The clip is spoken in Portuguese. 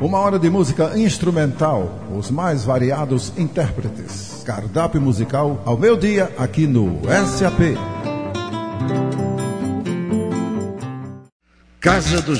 Uma hora de música instrumental, os mais variados intérpretes. Cardápio musical ao meio-dia aqui no SAP. Casa dos